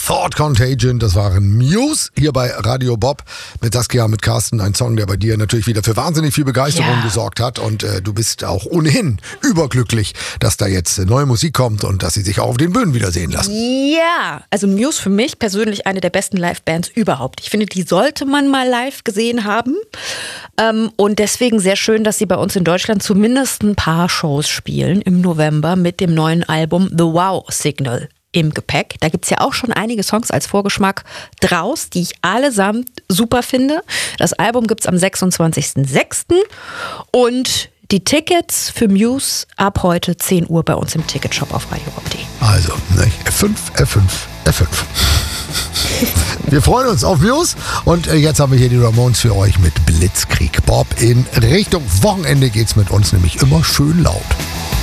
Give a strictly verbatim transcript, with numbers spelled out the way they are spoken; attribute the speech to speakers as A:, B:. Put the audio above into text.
A: Thought Contagion, das waren Muse hier bei Radio Bob mit Saskia, mit Carsten. Ein Song, der bei dir natürlich wieder für wahnsinnig viel Begeisterung
B: Ja.
A: gesorgt hat. Und äh, du bist auch ohnehin überglücklich, dass da jetzt äh, neue Musik kommt und dass sie sich auch auf den Bühnen wiedersehen lassen.
B: Ja, also Muse für mich persönlich eine der besten Live-Bands überhaupt. Ich finde, die sollte man mal live gesehen haben. Ähm, und deswegen sehr schön, dass sie bei uns in Deutschland zumindest ein paar Shows spielen im November mit dem neuen Album The Wow Signal im Gepäck. Da gibt es ja auch schon einige Songs als Vorgeschmack draus, die ich allesamt super finde. Das Album gibt es am sechsundzwanzigsten sechsten und die Tickets für Muse ab heute zehn Uhr bei uns im Ticketshop auf radio bob punkt de.
A: Also, ne, F fünf, F fünf, F fünf. Wir freuen uns auf Muse und äh, jetzt haben wir hier die Ramones für euch mit Blitzkrieg Bob. In Richtung Wochenende geht's mit uns nämlich immer schön laut.